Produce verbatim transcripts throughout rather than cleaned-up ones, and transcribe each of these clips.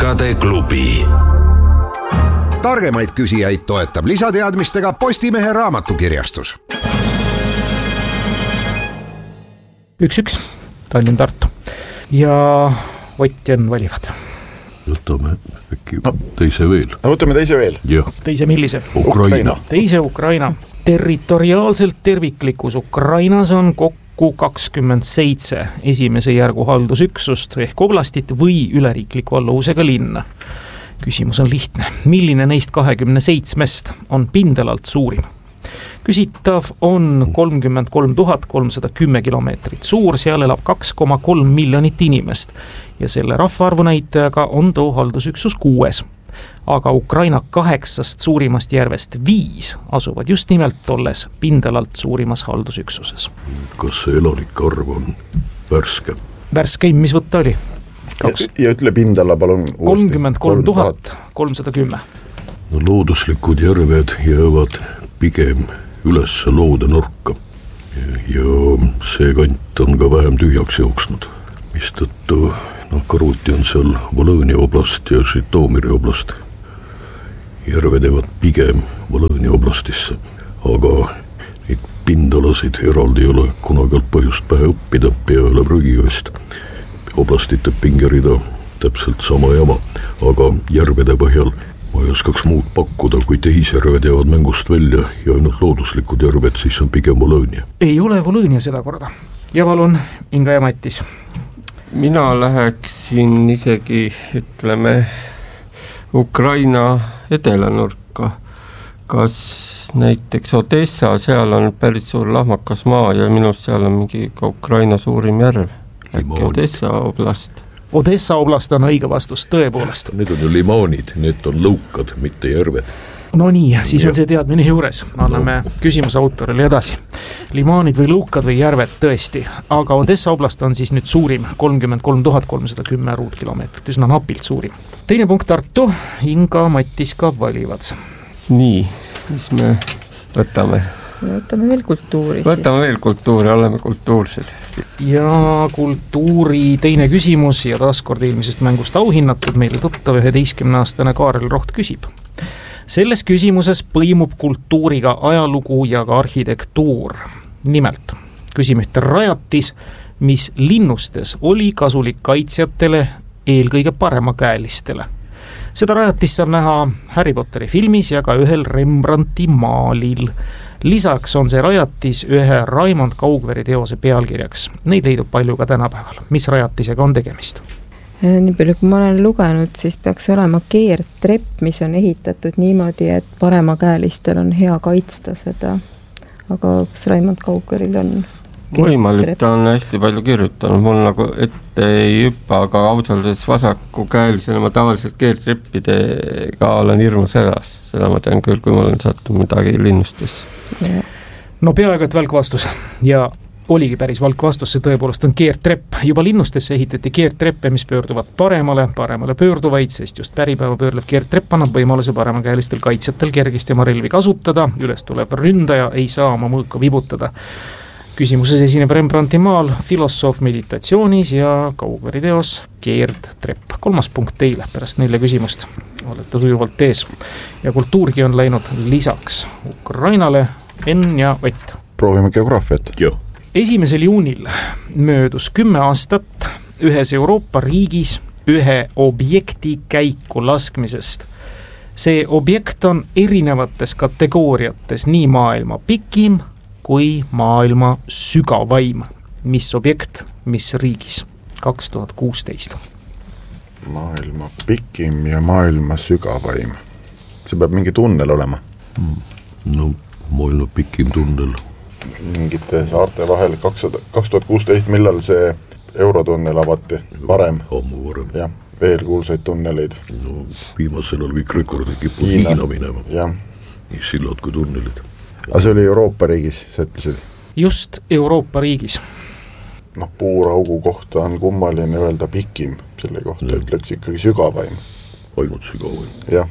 tarkade klubi. Targemaid küsijaid toetab lisateadmistega Postimehe raamatukirjastus. üks-üks, Tallinn-Tartu ja Võtjan valivad. Võtame äkki teise veel. No, võtame teise veel. Jah. Teise millise? Ukraina. Teise Ukraina. Territoriaalselt terviklikus Ukrainas on kokku kakskümmend seitse esimese järgu haldusüksust ehk oblastit või üleriikliku alluvusega linna. Küsimus on lihtne. Milline neist kahekümne seitsmest on pindelalt suurim? Küsitav on kolmkümmend kolm tuhat kolmsada kümme kilomeetrit suur, seal elab kaks koma kolm miljonit inimest ja selle rahvaarvu näitajaga on too haldusüksus kuues. Aga Ukraina kaheksast suurimast järvest viis asuvad just nimelt tolles pindelalt suurimas haldusüksuses. Kas see elanike arv on värske? Värskeim, mis võtta oli? Kaks... Ja, ja ütle pindala palun uuesti. kolmkümmend kolm tuhat kolmsada kümme. No, looduslikud järved jäävad pigem üles loode nurka ja see kant on ka vähem tühjaks jooksnud, mistõttu no, karuti on seal Volõnia oblast ja Žitomiri oblast. Järved jäävad pigem Volõnia oblastisse, aga neid pindalasid eraldi ei ole kunagi olnud põhjust pähe õppida, peale prügijoist. Oblastite pingerida täpselt sama jama, aga järvede põhjal ma ei oskaks muud pakkuda, kui tehisjärved jäävad mängust välja ja ainult looduslikud järved, siis on pigem Volõnia. Ei ole Volõnia seda korda. Ja palun, Inga ja Mattis. Mina läheksin isegi, ütleme, Ukraina edelanurka. Kas näiteks Odessa, seal on päris suur lahmakas maa ja minust seal on mingi ka Ukraina suurim järv. Äkki Odessa oblast. Odessa oblast on õige vastus, tõepoolest. Need on ju limaanid, need on lõukad, mitte järved. No nii, siis on see teadmine juures. Anname no. küsimuse autorile edasi. Limaanid või lõukad või järved tõesti, aga Odessa oblast on siis nüüd suurim, kolmkümmend kolm tuhat kolmsada kümme ruutkilomeetrit, üsna napilt suurim. Teine punkt Tartu, Inga, Mattis ka valivad. Nii, mis me võtame? Võtame veel kultuuri. Võtame veel kultuuri, oleme kultuursed. Ja kultuuri teine küsimus ja taaskord eelmisest mängust auhinnatud meile tuttav üheteistkümneaastane Kaarel Roht küsib. Selles küsimuses põimub kultuuriga ajalugu ja ka arhitektuur. Nimelt, küsime ühte rajatis, mis linnustes oli kasulik kaitsjatele, eelkõige paremakäelistele. Seda rajatis saab näha Harry Potteri filmis ja ka ühel Rembrandti maalil. Lisaks on see rajatis ühe Raimond Kaugveri teose pealkirjaks. Neid leidub palju ka tänapäeval. Mis rajatisega on tegemist? Nii palju, kui ma olen lugenud, siis peaks olema keertrepp, mis on ehitatud niimoodi, et paremakäelistel on hea kaitsta seda. Aga kas Raimond Kaugveril on võimalik, ta on hästi palju kirjutanud, mul nagu ette ei hüppa, aga ausalt vasaku käelisena ma tavaliselt keertreppidega olen hirmus hädas. Seda ma tean küll, kui ma olen sattunud midagi linnustes. No peaaegu et välk vastus ja oligi päris valk vastus, see tõepoolest on keertrepp. Juba linnustesse ehitati keertreppe, mis pöörduvad paremale, paremale pöörduvaid, sest just päripäeva pöörlev keertrepp annab võimaluse paremakäelistel kaitsjatel kergesti oma relvi kasutada. Üles tuleb ründaja, ei saa oma mõõka vibutada. Küsimuses esineb Rembrandti maal filosoof meditatsioonis ja Kaugveri teos keertrepp. Kolmas punkt teile pärast neile küsimust. Olete sujuvalt ees. Ja kultuurgi on läinud lisaks Ukrainale Enn ja Ott. Proovime geograafiat. Joo. Esimesel juunil möödus kümme aastat ühes Euroopa riigis ühe objekti käiku laskmisest. See objekt on erinevates kategooriates nii maailma pikim kui maailma sügavaim. Mis objekt, mis riigis? kaks tuhat kuusteist. Maailma pikim ja maailma sügavaim. See peab mingi tunnel olema. No, maailma pikim tunnel. Mingite saarte vahel kaks tuhat kuusteist, millal see eurotunnel avati? Varem. Ammu varem. Ja, veel kuulsaid tunneleid. No, viimasel on kõik rekordid kipud Hiina, Hiina minema. Ja. Nii sillad kui tunnelid. Aga see oli Euroopa riigis, sa ütlesid? Just Euroopa riigis. noh, puuraugu kohta on kummaline öelda pikim, selle kohta ja. Ütleks ikkagi sügavaim. Ainult sügavaim. Jah.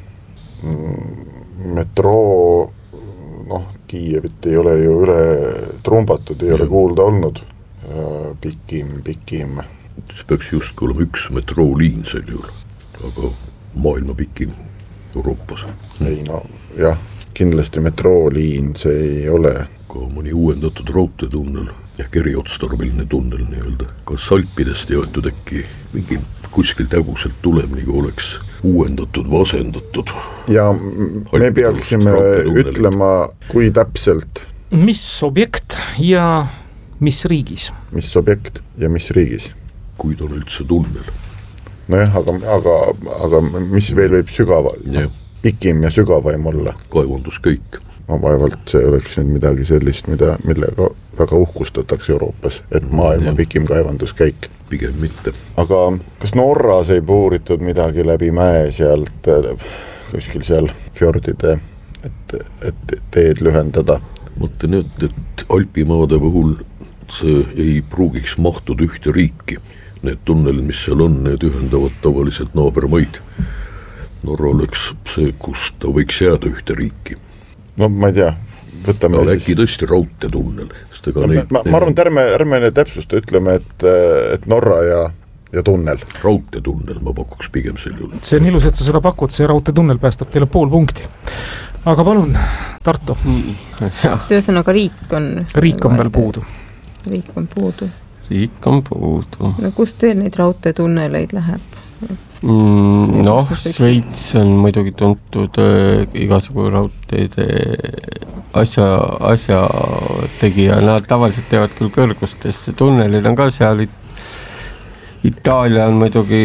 Metroo, noh, Kiievit ei ole ju üle trumbatud, ei ja. Ole kuulda olnud. Pikim, pikim. See peaks just olema üks metrooliin sel juhul, aga maailma pikim Euroopas. Ei no jah, kindlasti metrooliin see ei ole. Ka mõni uuendatud raudteetunnel, ehk eriotstarbeline tunnel nii-öelda. Kas Alpidest jõetud äkki mingi kuskil täguselt tuleb, nagu oleks uuendatud või asendatud? Ja me peaksime ütlema, kui täpselt. Mis objekt ja mis riigis? Mis objekt ja mis riigis? Kuid on üldse tunnel. Nojah, aga, aga, aga mis veel võib sügaval? Ja. Pikim ja sügavaim olla? Kaevanduskäik. Ma vaevalt see oleks nüüd midagi sellist, mida, millega väga uhkustatakse Euroopas, et maailma ja. Pikim kaevanduskäik. Pigem mitte. Aga kas Norras ei puuritud midagi läbi mäe sealt, kuskil seal fjordide, et, et teed lühendada? Mõtlen, et, et Alpimaade puhul see ei pruugiks mahtuda ühte riiki. Need tunnelid, mis seal on, need ühendavad tavaliselt naabermaid. Norra oleks see, kus ta võiks jääda ühte riiki. No ma ei tea, võtame no, siis... Äkki tõesti raudteetunnel. No, neid, ma, ma arvan, et ärme, ärme täpsusta, ütleme, et, et Norra ja, ja tunnel. Raudteetunnel ma pakuks pigem sel juhul. See on ilus, et sa seda pakud, see raudteetunnel päästab teile pool punkti. Aga palun, Tartu. Töösõnaga riik on... Riik on veel puudu. Riik on puudu. Riik on puudu. No kust veel neid raudteetunneleid läheb? Mm, noh, Šveits on muidugi tuntud äh, igasugu raudteede asja, asja tegija. Nad tavaliselt teevad küll kõrgustesse. Tunnelid on ka seal. Itaalia on muidugi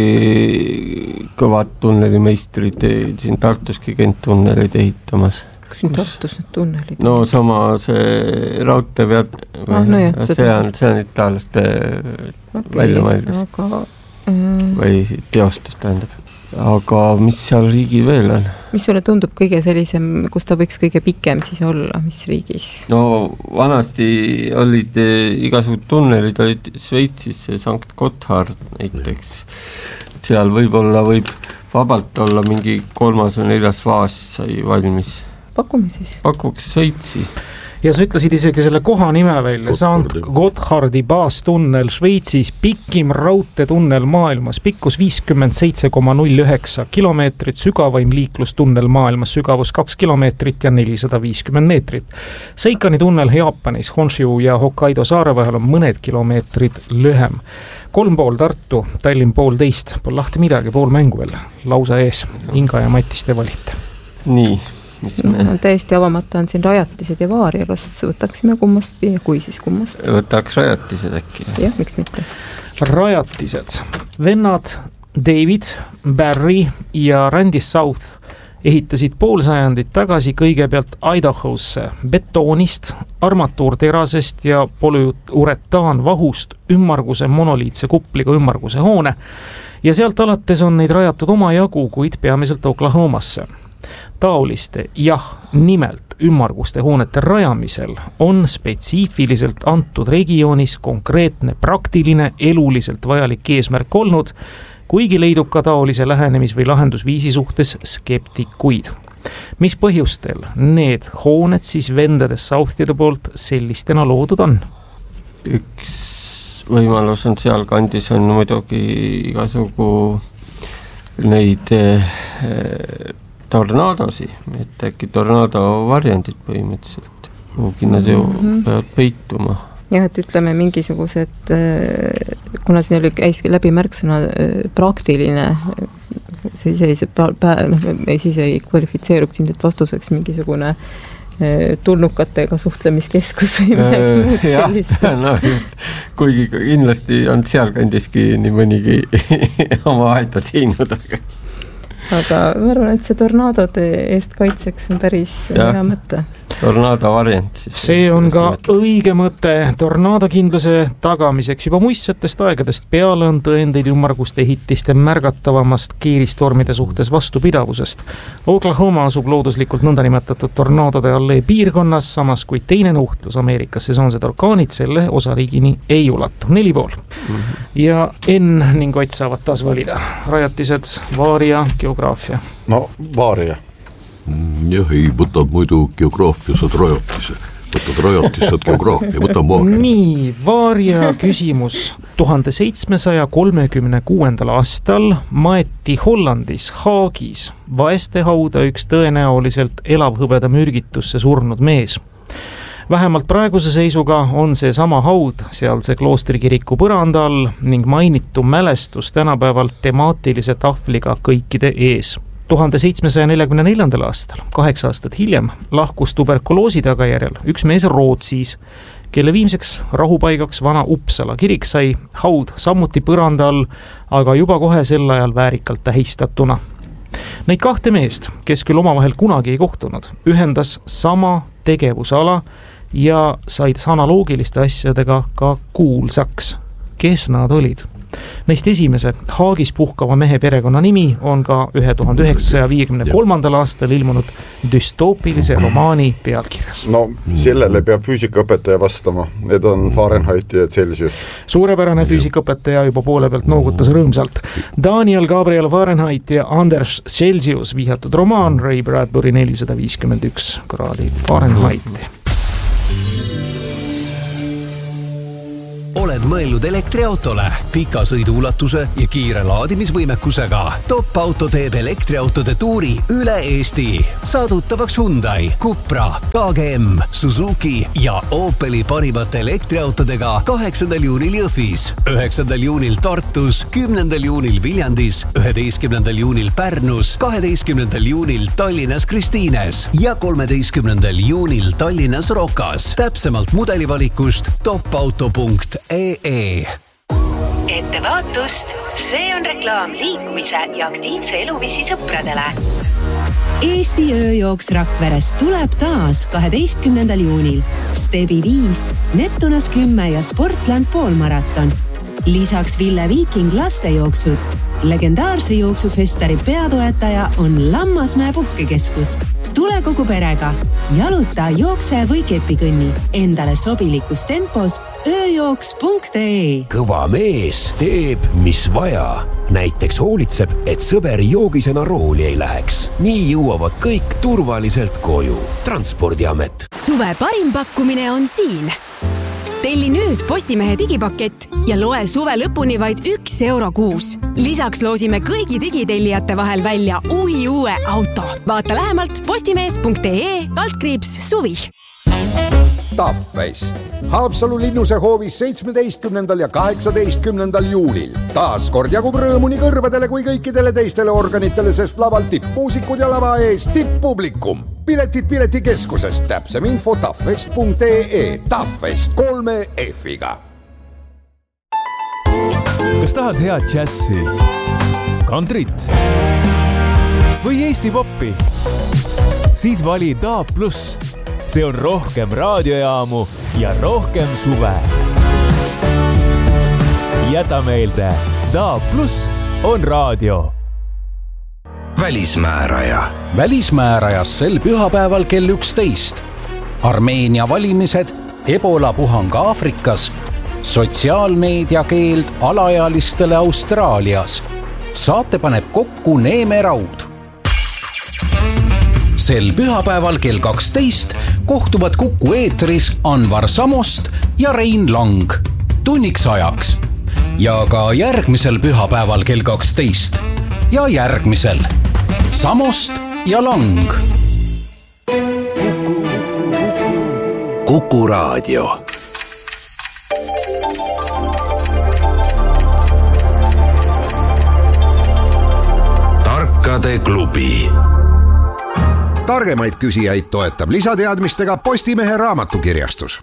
kõvad tunnelimeistrid siin Tartuski käinud tunnelid ehitamas. Kus siin Tartus need tunnelid? No sama see raudtee vead, ah, no jah, see, on, see on itaalaste okay, välja mõeldis. Aga või teostus tähendab. Aga mis seal riigid veel on? Mis sulle tundub kõige sellisem, kus ta võiks kõige pikem siis olla, mis riigis? No vanasti olid igasugud tunnelid, olid Šveitsis, Sankt Gotthard näiteks. Seal võib-olla võib vabalt olla mingi kolmas või neljas faas sai valmis. Pakume siis. Pakuks Šveitsi. Ja sa ütlesid isegi selle koha nime välja, Sankt Gotthardi baastunnel Šveitsis, pikim raudteetunnel maailmas, pikkus viiskümmend seitse koma null üheksa kilomeetrit, sügavaim liiklustunnel maailmas, sügavus kaks kilomeetrit ja nelisada viiskümmend meetrit. Seikani tunnel Jaapanis, Honshu ja Hokkaido saare vahel on mõned kilomeetrid lühem. Kolm pool Tartu, Tallinn pool teist, pole lahti midagi, pool mängu veel, lausa ees, Inga ja Matis te valite. Nii. Me... No, täiesti avamata on siin rajatised ja vaaria, kas võtaksime kummast ja kui siis kummast? Võtaks rajatised äkki. Jah, miks mitte? Rajatised. Vennad David, Barry ja Randy South ehitasid pool sajandit tagasi kõigepealt Idahosse betoonist, armatuurterasest ja polüuretaanvahust ümmarguse monoliitse kupliga ümmarguse hoone ja sealt alates on neid rajatud oma jagu, kuid peamiselt Oklahomasse. Taoliste, jah, nimelt ümmarguste hoonete rajamisel on spetsiifiliselt antud regioonis konkreetne praktiline eluliselt vajalik eesmärk olnud, kuigi leidub ka taolise lähenemis- või lahendusviisi suhtes skeptikuid. Mis põhjustel need hooned siis vendades Southide poolt sellistena loodud on? Üks võimalus on seal kandis on muidugi igasugu neid eh, tornaadosi, et äkki tornaado variandid põhimõtteliselt, kuhugi nad ju mm-hmm. peavad peituma. Jah, et ütleme mingisugused, kuna siin oli käiski läbi märksõna praktiline, siis ei, siis ei kvalifitseeruks ilmselt vastuseks mingisugune tulnukatega suhtlemiskeskus või midagi muud sellist. No, kuigi kindlasti on seal kandiski nii mõnigi oma aeda teinud, aga aga ma arvan, et see tornaadode eest kaitseks on päris ja, hea mõte. Tornaado variant siis. See on ka õige mõte. Tornaadokindluse tagamiseks juba muistsetest aegadest peale on tõendeid ümmarguste ehitiste märgatavamast keeristormide suhtes vastupidavusest. Oklahoma asub looduslikult nõndanimetatud tornaadode allee piirkonnas, samas kui teine nuhtlus Ameerikas sesoonsed orkaanid selle osariigini ei ulatu. Neli pool. Mm-hmm. Ja N ning Ott saavad taas valida. Rajatised, vaaria, geograafia. No, vaaria. Jah, ei võtab muidu geograafiased rajatise. võtad rajatised, geograafia, võtan vaaria. Nii, vaaria küsimus. tuhande seitsmesaja kolmekümne kuuendal aastal maeti Hollandis Haagis vaeste hauda üks tõenäoliselt elavhõbeda mürgitusse surnud mees. Vähemalt praeguse seisuga on see sama haud sealse kloostrikiriku põrandal ning mainitu mälestus tänapäeval temaatilise tahvliga kõikide ees. tuhande seitsmesaja neljakümne neljandal aastal, kaheksa aastat hiljem, lahkus tuberkuloosi tagajärjel üks mees Rootsis, kelle viimseks rahupaigaks vana Uppsala kirik sai haud samuti põrandal, aga juba kohe sel ajal väärikalt tähistatuna. Neid kahte meest, kes küll omavahel kunagi ei kohtunud, ühendas sama tegevusala ja said analoogiliste asjadega ka kuulsaks. Kes nad olid? Neist esimese Haagis puhkava mehe perekonna nimi on ka ühe tuhande üheksasaja viiekümne kolmandal aastal ilmunud düstoopilise romaani pealkirjas. No sellele peab füüsikaõpetaja vastama, need on Fahrenheit ja Celsius. Suurepärane füüsikaõpetaja juba poole pealt noogutas rõõmsalt. Daniel Gabriel Fahrenheit ja Anders Celsius vihatud romaan Ray Bradbury nelisada viiskümmend üks kraadi Fahrenheit. Oled mõelnud elektriautole, pika sõiduulatuse ja kiire laadimisvõimekusega. Top Auto teeb elektriautode tuuri üle Eesti. Saadutavaks Hyundai, Cupra, K G M, Suzuki ja Opeli parimate elektriautodega kaheksandal juunil Jõhvis, üheksandal juunil Tartus, kümnendal juunil Viljandis, üheteistkümnendal juunil Pärnus, kaheteistkümnendal juunil Tallinnas Kristiines ja kolmeteistkümnendal juunil Tallinnas Rokas. Täpsemalt mudelivalikust topauto punkt ee. Ettevaatust, see on reklaam liikumise ja aktiivse eluviisi sõpradele. Eesti ööjooks Rakveres tuleb taas kaheteistkümnendal juunil. Stebi viis, Neptunas kümme ja Sportland poolmaraton. Lisaks Ville Viiking lastejooksud. Legendaarse jooksufestari peatoetaja on Lammasmäe puhkekeskus. Tule kogu perega, jaluta, jookse või kepikõnni. Endale sobilikus tempos ööjooks punkt ee. Kõva mees teeb, mis vaja. Näiteks hoolitseb, et sõber joogisena rooli ei läheks. Nii jõuavad kõik turvaliselt koju. Transpordiamet. Suve parim pakkumine on siin. Telli nüüd Postimehe digipakett ja loe suve lõpuni vaid üks euro kuus. Lisaks loosime kõigi digitellijate vahel välja uhi uue auto. Vaata lähemalt postimees punkt ee kaldkriips suvi. Taffest. Haapsalu linnuse hoovis seitsmeteistkümnendal ja kaheksateistkümnendal juulil. Taas kord jagub rõõmu nii kõrvadele kui kõikidele teistele organitele, sest laval tippmuusikud ja lava ees tipppublikum. Piletid piletikeskusest, täpsem info taffest punkt ee. Taffest kolme F-iga. Kas tahad head džässi, kantrit või Eesti poppi? Siis vali Daab Plus. See on rohkem raadiojaamu ja rohkem suve. Jäta meelde, Daab Plus on raadio. Välismääraja. Välismäärajas sel pühapäeval kell üksteist. Armeenia valimised, Ebola puhang Aafrikas, sotsiaalmeedia keeld alaealistele Austraalias. Saate paneb kokku Neeme Raud. Sel pühapäeval kell kaksteist kohtuvad Kuku eetris Anvar Samost ja Rein Lang. Tunniks ajaks. Ja ka järgmisel pühapäeval kell kaksteist. Ja järgmisel. Samost ja Lang. Kuku, Kuku, Kuku raadio. Tarkade klubi. Targemaid küsijaid toetab lisateadmistega Postimehe raamatukirjastus.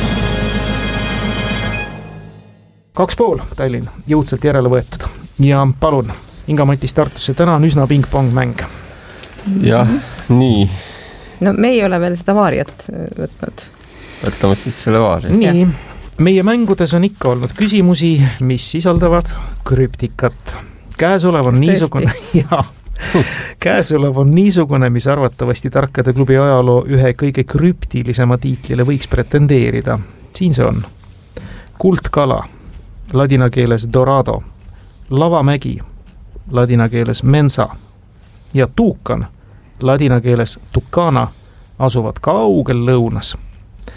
Kaks pool Tallinn jõudsalt järele võetud. Ja palun, Inga Matis Tartusse, täna on üsna ping-pong mäng. Jah, nii. No me ei ole veel seda vaariat võtnud. Võtame siis selle vaari. Nii, meie mängudes on ikka olnud küsimusi, mis sisaldavad krüptikat. Käesolev on niisugune... Jaa. Käesolev on niisugune, mis arvatavasti Tarkade klubi ajaloo ühe kõige krüptilisema tiitlile võiks pretendeerida. Siin see on. Kuldkala, ladina keeles dorado, lavamägi, ladina keeles mensa ja tuukan, ladina keeles tukana, asuvad kaugel lõunas.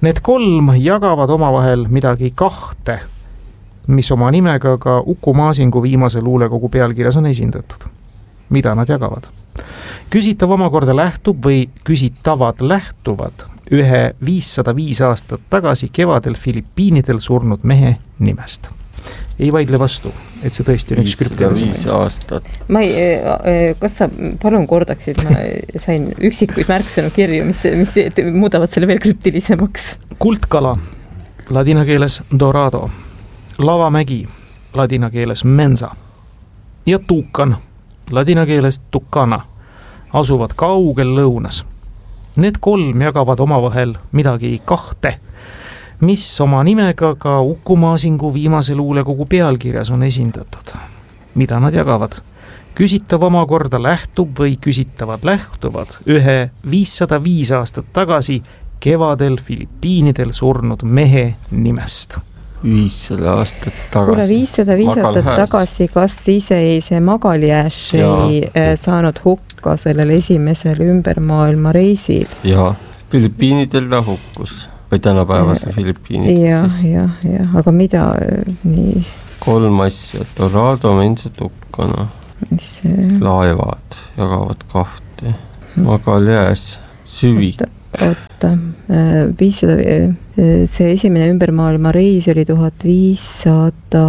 Need kolm jagavad omavahel midagi kahte, mis oma nimega ka Uku Maasingu viimase luulekogu pealkirjas on esindatud. Mida nad jagavad? Küsitav omakorda lähtub või küsitavad lähtuvad ühe viissada viis aastat tagasi kevadel Filipiinidel surnud mehe nimest. Ei vaidle vastu, et see tõesti on üks krüptilisem aastat. Ma ei, kas sa palun kordaksid, ma sain üksikuid märksõnu kirju, mis, mis muudavad selle veel krüptilisemaks. Kuldkala, ladina keeles dorado, lavamägi, ladina keeles mensa ja tuukan, ladina keeles tukana, asuvad kaugel lõunas. Need kolm jagavad omavahel midagi kahte, mis oma nimega ka Uku Maasingu viimase luulekogu pealkirjas on esindatud. Mida nad jagavad? Küsitav omakorda lähtub või küsitavad lähtuvad ühe viissada viis aastat tagasi kevadel Filipiinidel surnud mehe nimest. viissada aastat tagasi. Kuule, viissada viis aastat tagasi, kas isei see Magallanes ei ja. saanud hukka sellel esimesel ümbermaailma reisil? Jaa, Filipiinidel ta hukkus. Või tänapäevase Filipiinid. Jah, jah, jah, aga mida nii? Kolm asja, Dorado, Mensa, Tukana. See... Laevad jagavad kahte. Magallanes, süvi. Oota, oota. viissada, see esimene ümbermaailma reis oli tuhat viissada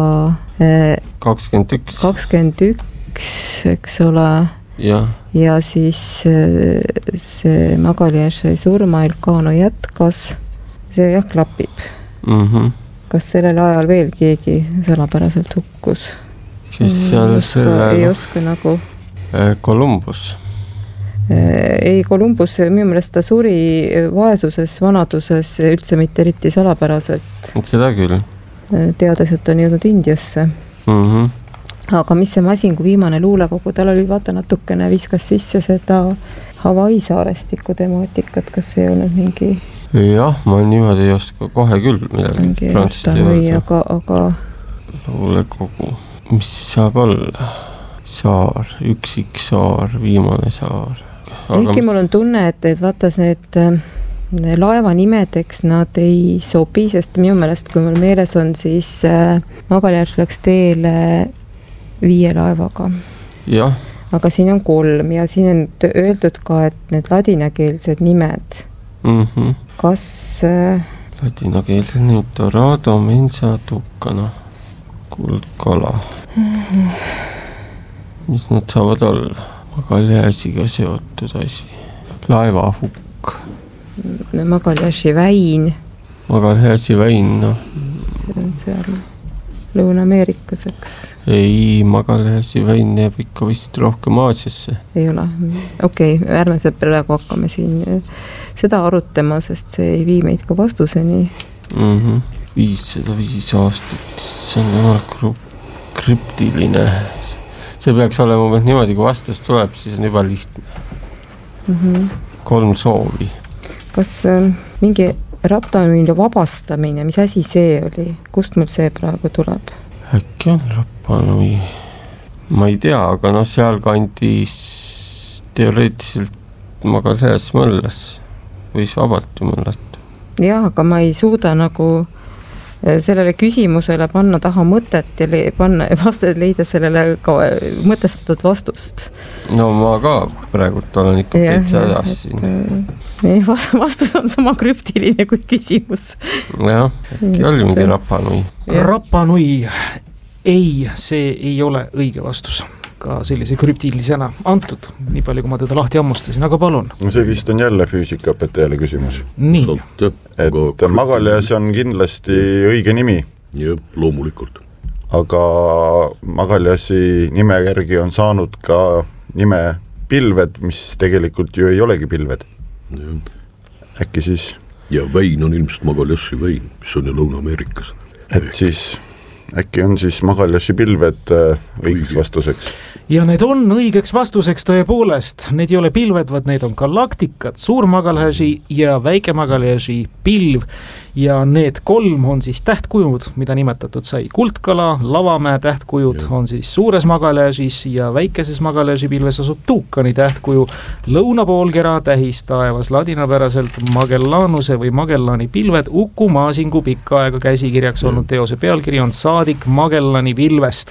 kakskümmend üks. kakskümmend üks, eks ole. Ja. ja siis see Magallanes sai surma, Elcano jätkas, see jah klapib. Mm-hmm. Kas sellel ajal veel keegi salapäraselt hukkus? Kes seal selle... Ei oska nagu... Columbus. Ei, Columbus minu meelest ta suri vaesuses, vanaduses üldse mitte eriti salapäraselt. Seda küll. Teades, et on jõudnud Indiasse. Mhm. Aga mis see Maasingu viimane luulekogu, tal oli vaata natukene viskas sisse seda Hawaii saarestiku temaatikat, kas ei olnud mingi... Jah, ma niimoodi ei oska kohe küll midagi. Mingi või, aga, aga... Luulekogu, mis saab olla? Saar, üksik saar, viimane saar. Ehkki mul on tunne, et, et vaata need laeva nimedeks nad ei sobi, sest minu meelest, kui mul meeles on, siis Magallanes läks teele viie laevaga. Jah. Aga siin on kolm ja siin on öeldud ka, et need ladinakeelsed nimed. Mm-hmm. Kas... Ladinakeelsed nimed, Dorado, Mensa, Tukana, Kuldkala. Mm-hmm. Mis nad saavad olla? Magallasiga seotud asi. Laevahukk. Magallasi väin. Magallasi väin, noh. See on seal Lõuna-Ameerikas, eks? Ei, Magallasi väin jääb ikka vist rohkem Aasiasse. Ei ole. Okei, okay, ärme see praegu hakkame siin seda arutama, sest see ei vii meid ka vastuseni. Mm-hmm. viissada viis aastat, see on väga krüptiline. See peaks olema niimoodi, kui vastus tuleb, siis on juba lihtne. Mm-hmm. Kolm soovi. Kas äh, mingi Rapanui vabastamine, mis asi see oli? Kust mul see praegu tuleb? Äkki on Rapanui? Ma ei tea, aga no seal kandis teoreetiliselt Magallanes mõllas. Võis vabalt ju mõllata. Jah, aga ma ei suuda nagu sellele küsimusele panna taha mõtet ja le- panna, vasta, leida sellele ka mõtestatud vastust. No ma ka praegult olen ikka täitsa ajas siin. Meie vastus on sama krüptiline kui küsimus. Jah, äkki oli mingi Rapanui. Rapanui. Ei, see ei ole õige vastus. Ka sellise krüptilisena antud, nii palju kui ma teda lahti ammustasin, aga palun. See vist on jälle füüsikaõpetajale küsimus. Nii. Et Magallanes on kindlasti õige nimi. Jah, loomulikult. Aga Magallasi nime järgi on saanud ka nime pilved, mis tegelikult ju ei olegi pilved. Ja. Äkki siis... Ja väin on ilmselt Magallasi väin, mis on ju Lõuna-Ameerikas. Et siis... Äkki on siis Magallasi pilved õigeks vastuseks? ja need on õigeks vastuseks tõepoolest, need ei ole pilved, vaid need on galaktikad, suur Magalhãgi ja väike Magalhãgi pilv ja need kolm on siis tähtkujud, mida nimetatud sai Kuldkala, Lavamäe tähtkujud ja. On siis suures Magalhãgis ja väikeses Magalhãgi pilves asub Tuukani tähtkuju, lõunapoolkera tähis taevas ladinapäraselt Magellanuse või Magellani pilved, Uku Maasingu pikka aega käsikirjaks ja. Olnud teose pealkiri on Saadik Magellani pilvest.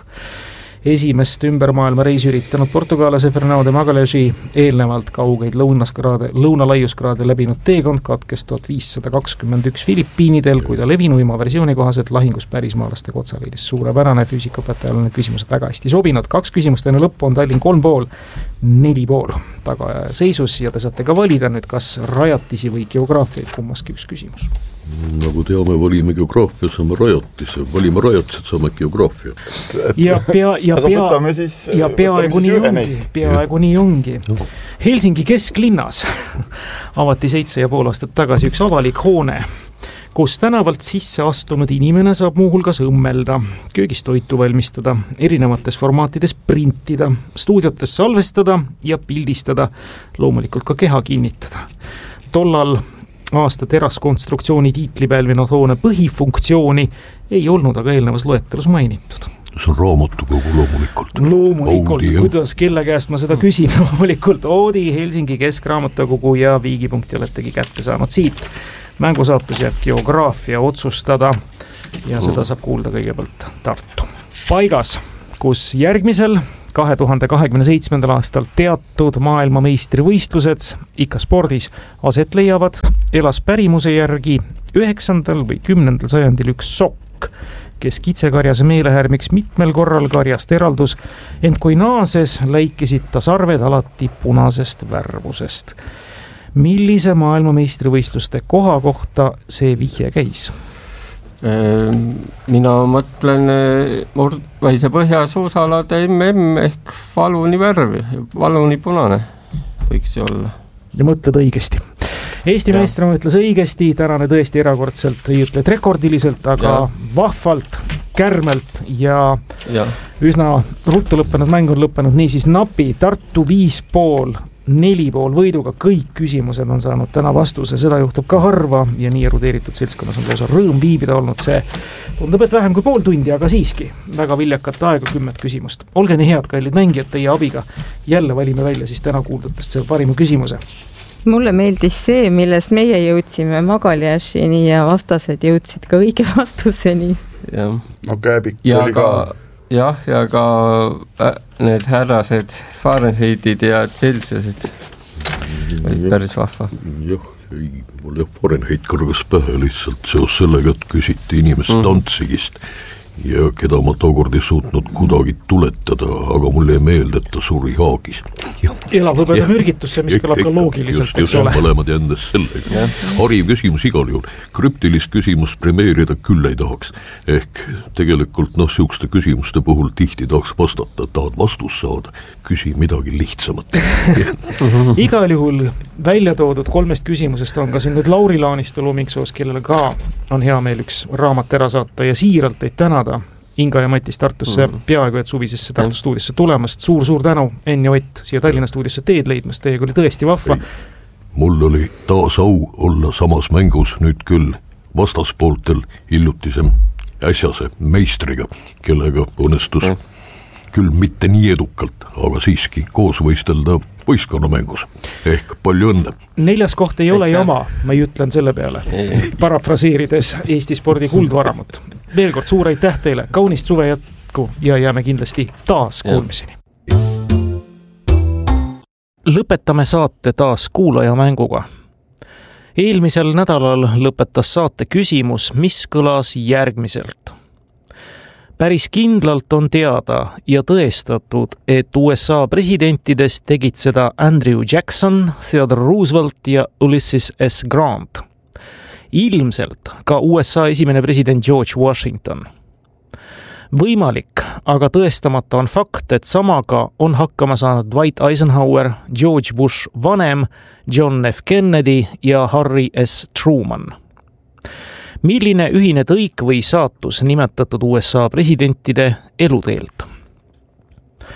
Esimest ümber maailma reisi üritanud portugaalase Fernão de Magalhãgi eelnevalt kaugeid lõunaskraade, lõunalaiuskraade läbinud teekond katkes tuhat viissada kakskümmend üks Filipiinidel, kui ta levinuima versiooni kohaselt lahingus pärismaalaste kotsa leidis suurepärane füüsikaõpetajale need küsimused väga hästi sobinud. Kaks küsimust enne lõppu on Tallinn kolm pool, neli pool taga seisus ja te saate ka valida nüüd kas rajatisi või geograafiaid, kummaski üks küsimus. Nagu teame, valime geograafia, saame rajatise, valime rajatised, saame geograafia. Ja, pea, ja, pea, siis, ja peaaegu nii ongi, peaaegu nii ongi. Helsingi kesklinnas avati seitse ja pool aastat tagasi üks avalik hoone, kus tänavalt sisse astunud inimene saab muuhulgas õmmelda, köögis toitu valmistada, erinevates formaatides printida, stuudiotes salvestada ja pildistada, loomulikult ka keha kinnitada. Tollal aasta teraskonstruktsiooni tiitli pälvinud hoone põhifunktsiooni ei olnud aga eelnevas loetelus mainitud. See on raamatukogu loomulikult. Loomulikult, Audi, kuidas kelle käest ma seda küsin, loomulikult Audi, Helsingi Keskraamatukogu ja viigipunkti oletegi kätte saanud siit. Mängusaatus jääb geograafia otsustada ja seda saab kuulda kõigepealt Tartu paigas, kus järgmisel kahe tuhande kahekümne seitsmendal aastal teatud maailmameistrivõistlused ikka spordis aset leiavad, elas pärimuse järgi üheksandal või kümnendal sajandil üks sokk, kes kitsekarjase meelehärmiks mitmel korral karjast eraldus, ent kui naases läikisid ta sarved alati punasest värvusest. Millise maailmameistrivõistluste koha kohta see vihje käis? Mina mõtlen või see põhjasuusalade M M ehk valuni värvi, valuni punane võiks see olla. Ja mõtled õigesti. Eesti meestra mõtles õigesti, tänane tõesti erakordselt, ei ütle rekordiliselt, aga ja. Vahvalt, kärmelt ja, ja üsna ruttu lõppenud mäng on lõppenud nii siis napi Tartu viis pool neli pool võiduga, kõik küsimused on saanud täna vastuse, seda juhtub ka harva ja nii erudeeritud seltskonnas on lausa rõõm viibida olnud see. Tundub, et vähem kui pool tundi, aga siiski väga viljakat aega, kümmet küsimust. Olge nii head, kallid mängijad, teie abiga. Jälle valime välja siis täna kuuldutest selle parima küsimuse. Mulle meeldis see, milles meie jõudsime Magalhãgini ja vastased jõudsid ka õige vastuseni. Ja. No käbik ja oli ka... ka... Jah, ja ka äh, need härrased Fahrenheitid ja Celsiusid olid päris vahva. Jah, ei, mul jah Fahrenheit kõrgas pähe lihtsalt seos sellega, et küsiti inimest mm. Danzigist ja keda ma tookord ei suutnud kudagi tuletada, aga mulle ei meelde, et ta suri Haagis. Elab võbeda mürgitusse, mis kõlab ka loogiliselt, eks ole. Just mõlemad jändes sellega. Hariv küsimus igal juhul. Krüptilist küsimust premeerida küll ei tahaks. Ehk tegelikult noh, siukste küsimuste puhul tihti tahaks vastata, tahad vastus saada, küsi midagi lihtsamat. Igal juhul välja toodud kolmest küsimusest on ka siin nüüd Lauri Laanistu Lumingsoos, kellele ka on hea meel üks raamat ära saata ja siiralt teid tänada Inga ja Matis Tartusse mm. peaaegu et suvisesse Tartu stuudisse tulemast. Suur-suur tänu, Enn ja Ott, siia Tallinna stuudisse teed leidmast, teiega oli tõesti vahva. Mul oli taas au olla samas mängus nüüd küll vastaspooltel hiljutisem äsjase meistriga, kellega õnnestus mm. küll mitte nii edukalt, aga siiski koos võistelda võistkonnamängus. Ehk palju õnne. Neljas koht ei ole jama, ma ei ütlen selle peale, parafraseerides Eesti spordi kuldvaramut. Veel kord suur aitäh teile, kaunist suve jätku ja jääme kindlasti taas kuulmiseni. Lõpetame saate taas kuulaja mänguga. Eelmisel nädalal lõpetas saate küsimus, mis kõlas järgmiselt. Päris kindlalt on teada ja tõestatud, et U S A presidentidest tegid seda Andrew Jackson, Theodore Roosevelt ja Ulysses S. Grant. Ilmselt ka U S A esimene president George Washington. Võimalik, aga tõestamata on fakt, et samaga on hakkama saanud Dwight Eisenhower, George Bush vanem, John F. Kennedy ja Harry S. Truman. Milline ühine tõik või saatus nimetatud U S A presidentide eluteelt?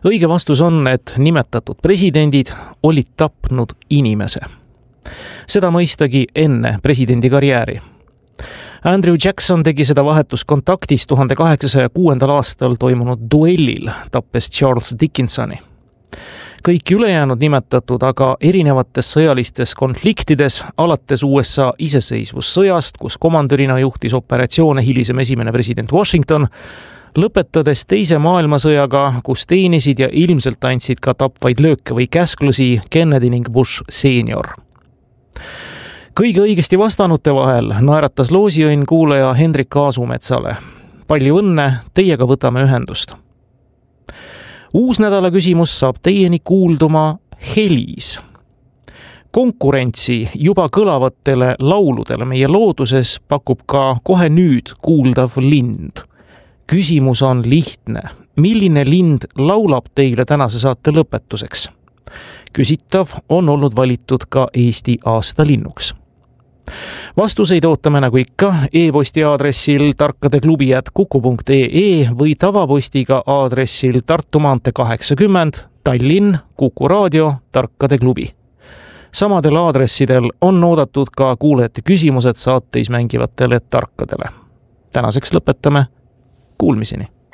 õige vastus on, et nimetatud presidendid olid tapnud inimese. Seda mõistagi enne presidendi karjääri. Andrew Jackson tegi seda vahetuskontaktis tuhande kaheksasaja kuuendal aastal toimunud duellil, tappes Charles Dickinsoni. Kõik ülejäänud nimetatud aga erinevates sõjalistes konfliktides, alates U S A iseseisvussõjast, kus komandörina juhtis operatsioone hilisem esimene president Washington, lõpetades teise maailmasõjaga, kus teenisid ja ilmselt andsid ka tapvaid lööke või käsklusi Kennedy ning Bush seenior. Kõige õigesti vastanute vahel naeratas loosiõnn kuulaja Hendrik Aasumetsale. Palju õnne, teiega võtame ühendust. Uus nädala küsimus saab teieni kuulduma helis. Konkurentsi juba kõlavatele lauludele meie looduses pakub ka kohe nüüd kuuldav lind. Küsimus on lihtne. Milline lind laulab teile tänase saate lõpetuseks? Küsitav on olnud valitud ka Eesti aastalinnuks. Vastuseid ootame nagu ikka e-posti aadressil tarkadeklubi at kuku punkt ee või tavapostiga aadressil Tartu maantee kaheksakümmend, Tallinn, Kuku raadio, Tarkade klubi. Samadel aadressidel on oodatud ka kuulajate küsimused saateis mängivatele tarkadele. Tänaseks lõpetame. Kuulmiseni!